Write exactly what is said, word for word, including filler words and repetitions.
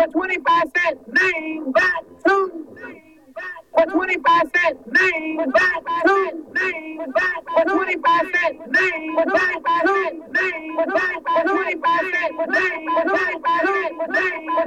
twenty-five cent name back to for twenty-five cent name back to name back for twenty-five cent name back to name back for twenty-five cent name back to name